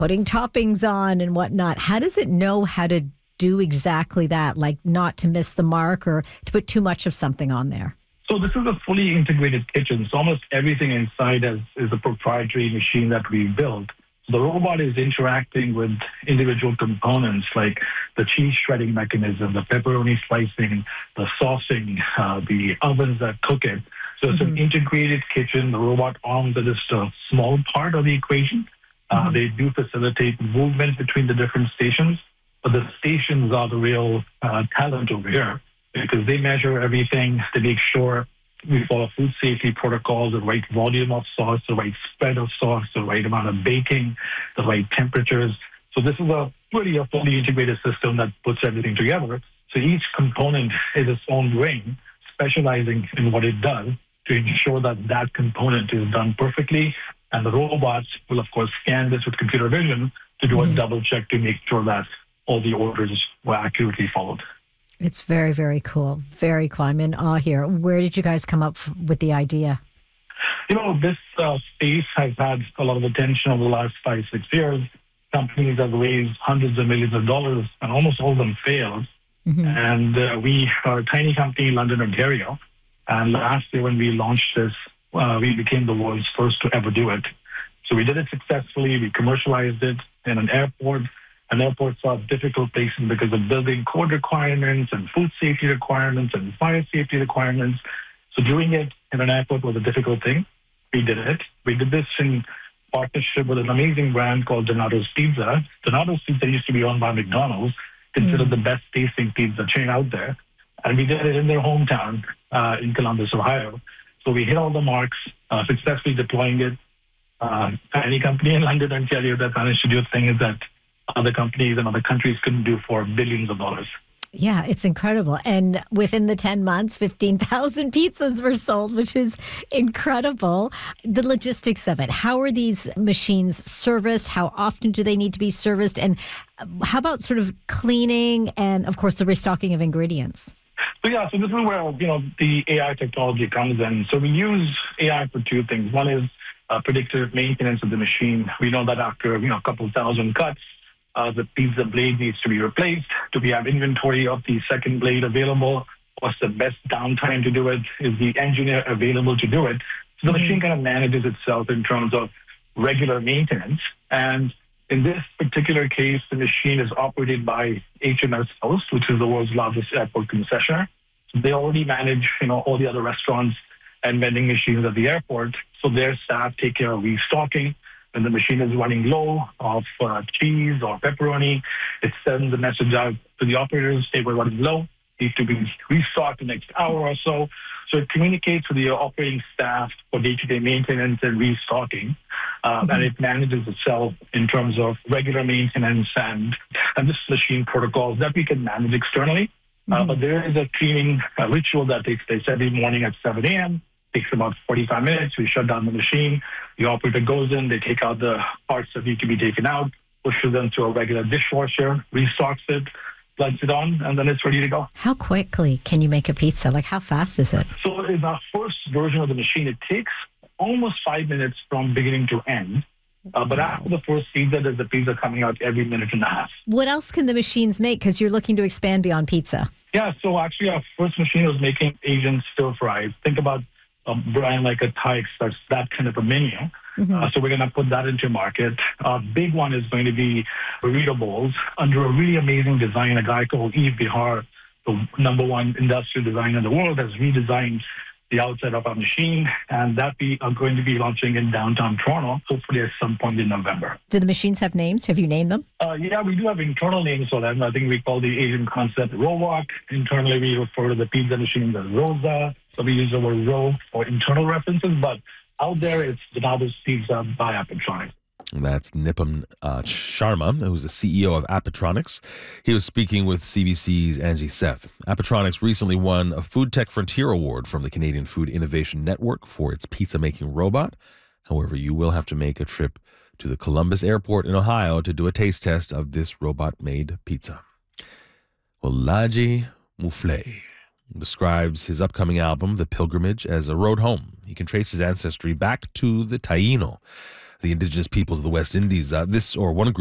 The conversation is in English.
putting toppings on and whatnot. How does it know how to do exactly that, like not to miss the mark or to put too much of something on there? So this is a fully integrated kitchen. So almost everything inside is a proprietary machine that we built. The robot is interacting with individual components like the cheese shredding mechanism, the pepperoni slicing, the saucing, the ovens that cook it. So it's an integrated kitchen. The robot arms are just a small part of the equation. They do facilitate movement between the different stations, but the stations are the real talent over here because they measure everything to make sure we follow food safety protocols, the right volume of sauce, the right spread of sauce, the right amount of baking, the right temperatures. So this is really a fully integrated system that puts everything together. So each component is its own brain, specializing in what it does to ensure that that component is done perfectly. And the robots will, of course, scan this with computer vision to do a double check to make sure that all the orders were accurately followed. It's very, very cool. Very cool. I'm in awe here. Where did you guys come up with the idea? This space has had a lot of attention over the last 5-6 years. Companies have raised hundreds of millions of dollars, and almost all of them failed. And we are a tiny company in London, Ontario. And last year when we launched this, we became the world's first to ever do it. So we did it successfully. We commercialized it in an airport. And airports are difficult places because of building code requirements and food safety requirements and fire safety requirements. So doing it in an airport was a difficult thing. We did it. We did this in partnership with an amazing brand called Donato's Pizza. Donato's Pizza used to be owned by McDonald's, considered the best tasting pizza chain out there. And we did it in their hometown in Columbus, Ohio. So we hit all the marks, successfully deploying it. Any company in London, Ontario that managed to do a thing is that other companies and other countries couldn't do for billions of dollars. Yeah, it's incredible. And within the 10 months, 15,000 pizzas were sold, which is incredible. The logistics of it, how are these machines serviced? How often do they need to be serviced? And how about sort of cleaning and, of course, the restocking of ingredients? So this is where, the AI technology comes in. So we use AI for two things. One is predictive maintenance of the machine. We know that after, a couple thousand cuts, the pizza blade needs to be replaced. Do we have inventory of the second blade available? What's the best downtime to do it? Is the engineer available to do it? So the machine kind of manages itself in terms of regular maintenance. And in this particular case, the machine is operated by HMS Host, which is the world's largest airport concessionaire. So they already manage, all the other restaurants and vending machines at the airport. So their staff take care of restocking. When the machine is running low of cheese or pepperoni, it sends a message out to the operators, say we're running low, needs to be restocked the next hour or so. So it communicates with the operating staff for day-to-day maintenance and restocking. And it manages itself in terms of regular maintenance and this machine protocols that we can manage externally. But there is a cleaning ritual that takes place every morning at 7 a.m. Takes about 45 minutes. We shut down the machine. The operator goes in. They take out the parts that need to be taken out, pushes them to a regular dishwasher, restocks it, plugs it on, and then it's ready to go. How quickly can you make a pizza? Like, how fast is it? So in our first version of the machine, it takes almost 5 minutes from beginning to end. But after the first pizza, there's a pizza coming out every minute and a half. What else can the machines make? Because you're looking to expand beyond pizza. Yeah, so actually our first machine was making Asian stir fries. Think about a brand like a Thai Express, that kind of a menu. So we're going to put that into market. Our big one is going to be burrito bowls under a really amazing design. A guy called Yves Bihar, the #1 industrial designer in the world, has redesigned the outside of our machine, and that we are going to be launching in downtown Toronto, hopefully at some point in November. Do the machines have names? Have you named them? Yeah, we do have internal names for them. I think we call the Asian concept Rowok. Internally, we refer to the pizza machine as Rosa. So we use the word Row for internal references, but out there, it's Donato's Pizza by Appatronics. That's Nipam Sharma, who's the CEO of Appatronics. He was speaking with CBC's Angie Seth. Appatronics recently won a Food Tech Frontier Award from the Canadian Food Innovation Network for its pizza-making robot. However, you will have to make a trip to the Columbus Airport in Ohio to do a taste test of this robot-made pizza. Well, Ladji Mouflé describes his upcoming album, The Pilgrimage, as a road home. He can trace his ancestry back to the Taino, the indigenous peoples of the West Indies. One group